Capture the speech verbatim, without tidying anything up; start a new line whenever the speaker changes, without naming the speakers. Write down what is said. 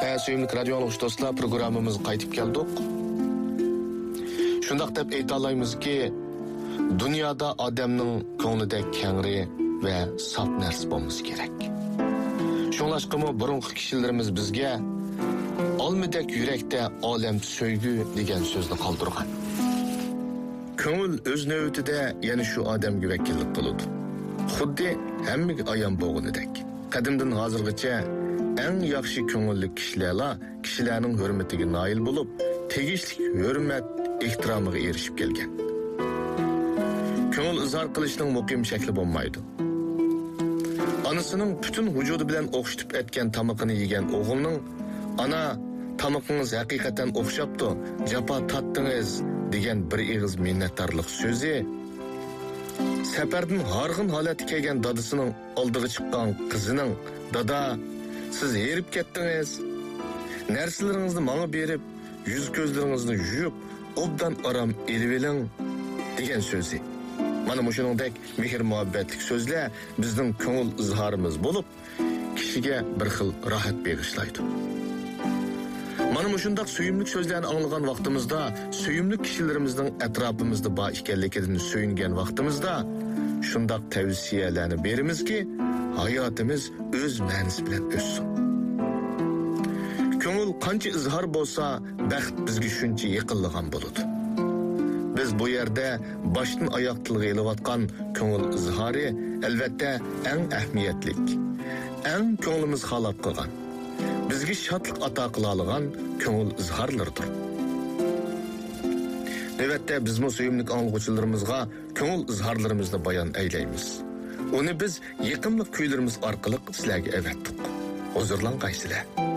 Suyumlik radio anglagıç dostlar, programımız qaytib keldik. Şundaq deb ayta alayımızki, dünyada adamның ko'nglida kengri ve saf narsa bo'lmasi kerak. Şunlaşqımı burunqi kishilarimiz bizga olmidek yurakda olam söygü degan so'zni qoldirgan. Ko'ngil o'z navbatida yana shu odamga vakillik qiladi. Xuddi hammaga ayon bo'lganidek. Qadimdan hozirgacha eng yaxshi ko'ngilli kishilar kishilarning hurmatiga noil bo'lib, tegishli hurmat ehtiromiga erishib kelgan. Ko'ngil izhor qilishning muqim shakli bo'lmaydi. Anasının bütün vücudu bilen o'xshatib etken tamıqını yegan o'g'ilning ana tamıqınız hakikaten o'xshabdi, japa tattınız degan bir ig'iz minnatdorlik so'zi safardan harg'in holatga kelgan dadasining oldiga chiqqan qizining dada siz herib ketdingiz, narsalaringizni menga berib, yuz ko'zlaringizni yuyib, obdan aram eliveling degan so'zi. Mana shuningdek mehr muhabbatlik so'zlar bizning ko'ngil izhorimiz bo'lib, kishiga bir xil rohat bag'ishlaydi. Mana shunday suyumli so'zlarni anglagan vaqtimizda, suyumli kishilarimizning atrofimizda bor ekanligidan suyungan vaqtimizda shunday tavsiyalarni berimizki, hayotimiz o'z ma'nosi bilan o'ssin. Ko'ngil qancha izhor bo'lsa, baxt bizga shuncha yaqinlagan bo'ladi. Biz bu yerde baştan ayak tilga elayotgan ko'ngil izhori albatta eng ahamiyatlik, eng ko'nglimiz xalab qilgan, bizga shodlik ato qila olgan ko'ngil izhorlardir. Albatta biz bu suyumlik anglag'uchilarimizga ko'ngil izhorlarimizni bayon aylaymiz. Uni biz yaqinlik kuylarimiz orqali sizlarga avatdik. Huzurlanqaysizlar.